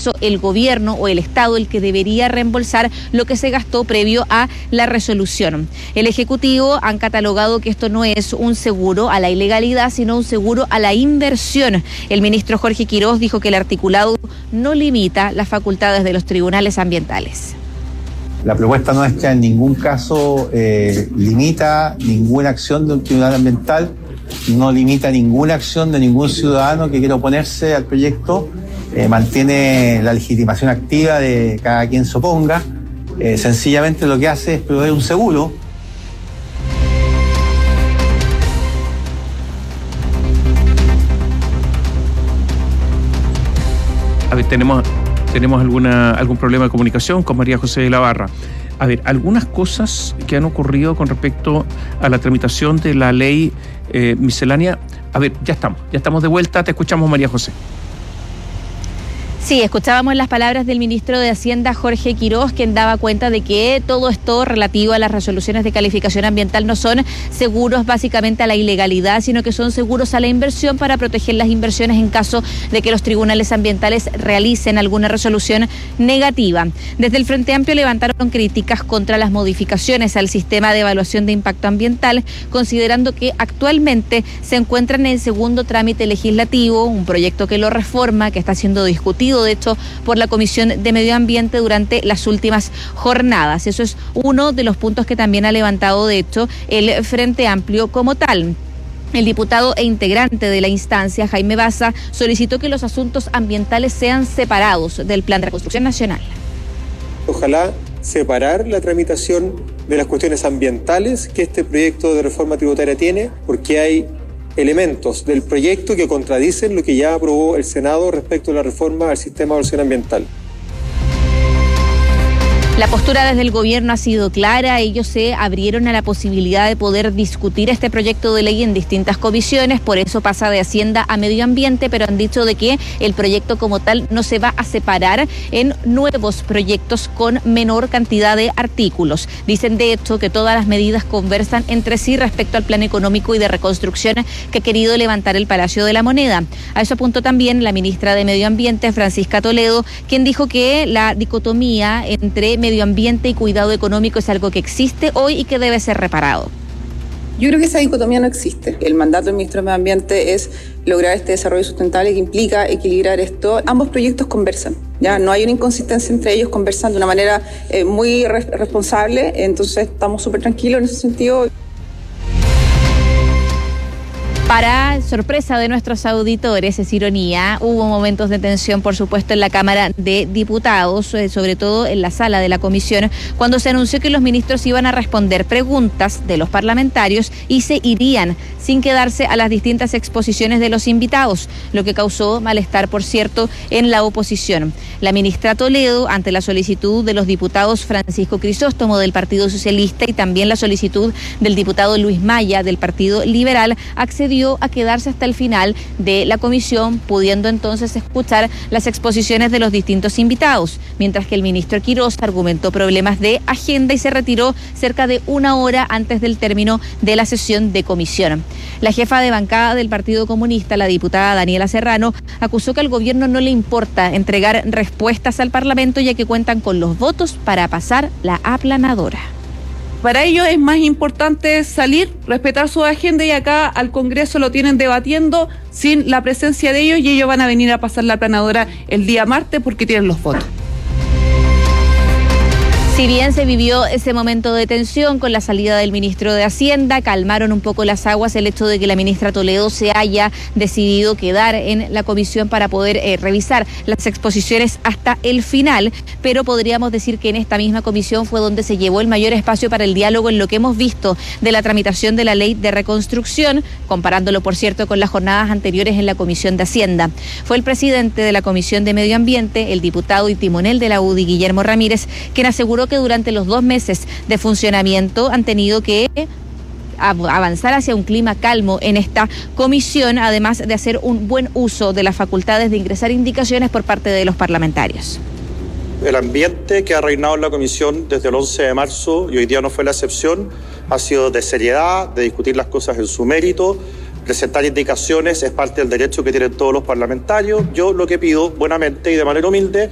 caso el gobierno o el Estado el que debería reembolsar lo que se gastó previo a la resolución. El Ejecutivo han catalogado que esto no es un seguro a la ilegalidad, sino un seguro a la inversión. El ministro Jorge Quirós dijo que el articulado no limita las facultades de los tribunales ambientales. La propuesta nuestra en ningún caso limita ninguna acción de un tribunal ambiental, no limita ninguna acción de ningún ciudadano que quiera oponerse al proyecto, mantiene la legitimación activa de cada quien se oponga, sencillamente lo que hace es proveer un seguro. A ver, tenemos algún problema de comunicación con María José de la Barra. A ver, algunas cosas que han ocurrido con respecto a la tramitación de la ley miscelánea. A ver, ya estamos de vuelta, te escuchamos, María José. Sí, escuchábamos las palabras del ministro de Hacienda, Jorge Quirós, quien daba cuenta de que todo esto relativo a las resoluciones de calificación ambiental no son seguros básicamente a la ilegalidad, sino que son seguros a la inversión para proteger las inversiones en caso de que los tribunales ambientales realicen alguna resolución negativa. Desde el Frente Amplio levantaron críticas contra las modificaciones al sistema de evaluación de impacto ambiental, considerando que actualmente se encuentran en segundo trámite legislativo, un proyecto que lo reforma, que está siendo discutido de hecho por la Comisión de Medio Ambiente durante las últimas jornadas. Eso es uno de los puntos que también ha levantado de hecho el Frente Amplio como tal. El diputado e integrante de la instancia, Jaime Baza, solicitó que los asuntos ambientales sean separados del Plan de Reconstrucción Nacional. Ojalá separar la tramitación de las cuestiones ambientales que este proyecto de reforma tributaria tiene, porque hay elementos del proyecto que contradicen lo que ya aprobó el Senado respecto a la reforma al sistema de evaluación ambiental. La postura desde el gobierno ha sido clara, ellos se abrieron a la posibilidad de poder discutir este proyecto de ley en distintas comisiones, por eso pasa de Hacienda a Medio Ambiente, pero han dicho de que el proyecto como tal no se va a separar en nuevos proyectos con menor cantidad de artículos. Dicen de hecho que todas las medidas conversan entre sí respecto al plan económico y de reconstrucción que ha querido levantar el Palacio de la Moneda. A eso apuntó también la ministra de Medio Ambiente, Francisca Toledo, quien dijo que la dicotomía entre medio ambiente y cuidado económico es algo que existe hoy y que debe ser reparado. Yo creo que esa dicotomía no existe. El mandato del ministro de Medio Ambiente es lograr este desarrollo sustentable que implica equilibrar esto. Ambos proyectos conversan, ya no hay una inconsistencia entre ellos, conversan de una manera muy responsable, entonces estamos súper tranquilos en ese sentido. Para sorpresa de nuestros auditores, es ironía, hubo momentos de tensión, por supuesto, en la Cámara de Diputados, sobre todo en la sala de la comisión, cuando se anunció que los ministros iban a responder preguntas de los parlamentarios y se irían sin quedarse a las distintas exposiciones de los invitados, lo que causó malestar, por cierto, en la oposición. La ministra Toledo, ante la solicitud de los diputados Francisco Crisóstomo del Partido Socialista y también la solicitud del diputado Luis Maya del Partido Liberal, accedió a quedarse hasta el final de la comisión, pudiendo entonces escuchar las exposiciones de los distintos invitados, mientras que el ministro Quirós argumentó problemas de agenda y se retiró cerca de una hora antes del término de la sesión de comisión. La jefa de bancada del Partido Comunista, la diputada Daniela Serrano, acusó que al gobierno no le importa entregar respuestas al Parlamento, ya que cuentan con los votos para pasar la aplanadora. Para ellos es más importante salir, respetar su agenda, y acá al Congreso lo tienen debatiendo sin la presencia de ellos, y ellos van a venir a pasar la aplanadora el día martes porque tienen los votos. Si bien se vivió ese momento de tensión con la salida del ministro de Hacienda, calmaron un poco las aguas el hecho de que la ministra Toledo se haya decidido quedar en la comisión para poder revisar las exposiciones hasta el final, pero podríamos decir que en esta misma comisión fue donde se llevó el mayor espacio para el diálogo en lo que hemos visto de la tramitación de la ley de reconstrucción, comparándolo, por cierto, con las jornadas anteriores en la Comisión de Hacienda. Fue el presidente de la Comisión de Medio Ambiente, el diputado y timonel de la UDI, Guillermo Ramírez, quien aseguró que durante los 2 meses de funcionamiento han tenido que avanzar hacia un clima calmo en esta comisión, además de hacer un buen uso de las facultades de ingresar indicaciones por parte de los parlamentarios. El ambiente que ha reinado en la comisión desde el 11 de marzo, y hoy día no fue la excepción, ha sido de seriedad, de discutir las cosas en su mérito. Presentar indicaciones es parte del derecho que tienen todos los parlamentarios. Yo lo que pido, buenamente y de manera humilde,